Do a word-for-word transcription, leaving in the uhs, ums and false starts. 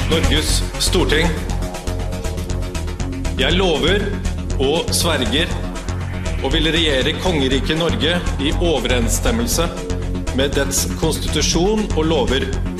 Norges Storting. Jeg lover og sverger og vil regjere Kongeriket Norge i overensstemmelse med dets konstitusjon og lover.